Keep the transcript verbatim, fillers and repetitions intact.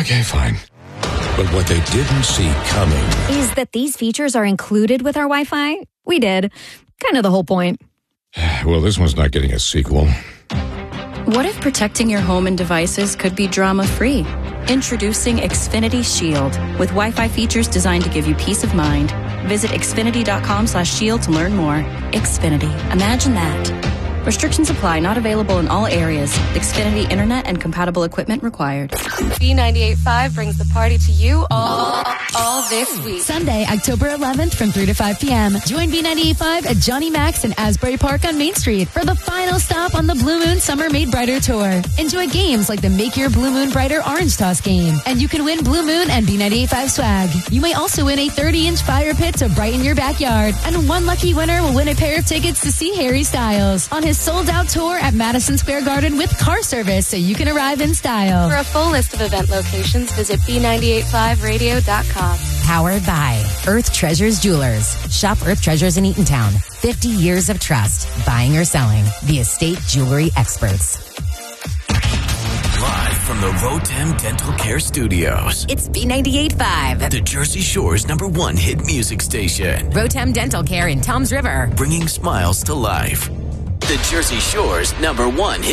Okay, fine. But what they didn't see coming is that these features are included with our Wi-Fi. We did. Kind of the whole point. Well, this one's not getting a sequel. What if protecting your home and devices could be drama-free? Introducing Xfinity Shield with Wi-Fi features designed to give you peace of mind. Visit xfinity.com slash shield to learn more. Xfinity. Imagine that. Restrictions apply. Not available in all areas. Xfinity Internet and compatible equipment required. B ninety-eight point five brings the party to you all, all this week. Sunday, October eleventh from three to five p.m. Join B ninety-eight point five at Johnny Mac's in Asbury Park on Main Street for the final stop on the Blue Moon Summer Made Brighter Tour. Enjoy games like the Make Your Blue Moon Brighter Orange Toss game. And you can win Blue Moon and B ninety-eight point five swag. You may also win a thirty-inch fire pit to brighten your backyard. And one lucky winner will win a pair of tickets to see Harry Styles on his sold-out tour at Madison Square Garden with car service, so you can arrive in style. For a full list of event locations, visit b ninety-eight point five radio dot com. Powered by Earth Treasures Jewelers. Shop Earth Treasures in Eatontown. fifty years of trust. Buying or selling. The estate jewelry experts. Live from the Rotem Dental Care Studios. It's B ninety-eight point five. The Jersey Shore's number one hit music station. Rotem Dental Care in Toms River. Bringing smiles to life. The Jersey Shore's number one hit